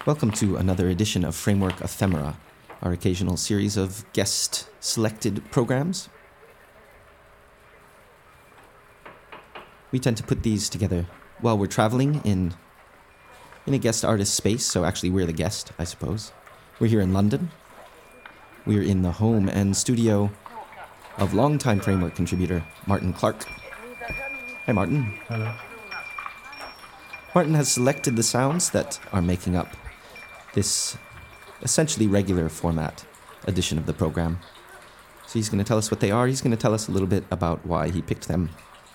Welcome to another edition of Framework Ephemera, our occasional series of guest-selected programs. We tend to put these together while we're traveling in a guest artist space, so actually we're the guest, I suppose. We're here in London. We're in the home and studio of longtime Framework contributor Martin Clark. Hi, Martin. Hello. Martin has selected the sounds that are making up this essentially regular format edition of the program. So he's going to tell us what they are. He's going to tell us a little bit about why he picked them.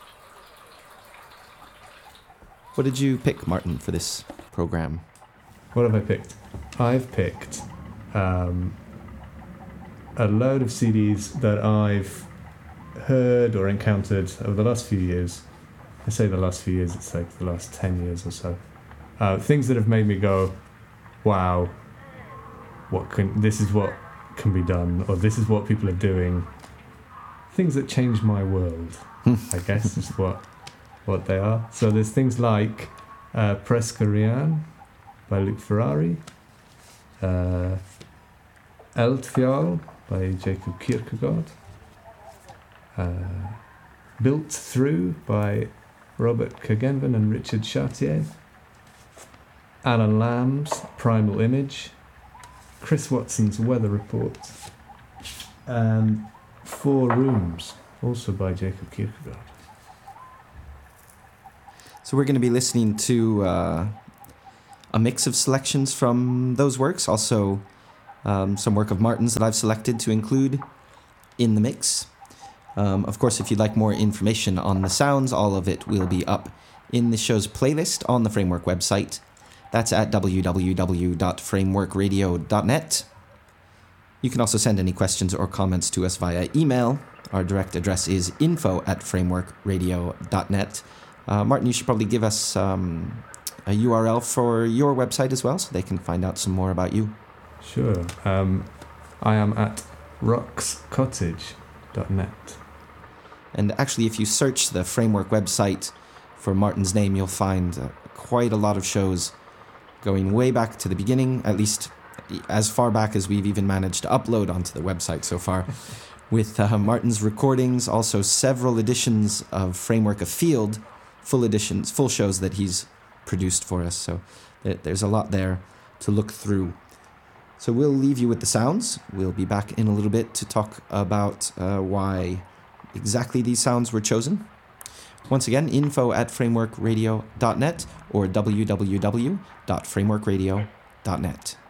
What did you pick, Martin, for this program? What have I picked? I've picked a load of CDs that I've heard or encountered over the last few years. I say the last few years, it's like the last 10 years or so. Things that have made me go, wow, this is what can be done, or this is what people are doing. Things that change my world, I guess, is what they are. So there's things like Presque Rien by Luc Ferrari, Eldfjall by Jacob Kierkegaard, Built Through by Robert Kagenven and Richard Chartier, Alan Lamb's Primal Image, Chris Watson's Weather Report, and Four Rooms, also by Jacob Kierkegaard. So we're going to be listening to a mix of selections from those works, also some work of Martin's that I've selected to include in the mix. Of course, if you'd like more information on the sounds, all of it will be up in the show's playlist on the Framework website. That's at www.frameworkradio.net. You can also send any questions or comments to us via email. Our direct address is info@frameworkradio.net. Martin, you should probably give us a URL for your website as well, so they can find out some more about you. Sure. I am at roxcottage.net. And actually, if you search the Framework website for Martin's name, you'll find quite a lot of shows going way back to the beginning, at least as far back as we've even managed to upload onto the website so far, with Martin's recordings, also several editions of Framework Afield, full editions, full shows that he's produced for us. So there's a lot there to look through. So we'll leave you with the sounds. We'll be back in a little bit to talk about why exactly these sounds were chosen. Once again, info@frameworkradio.net or www.frameworkradio.net.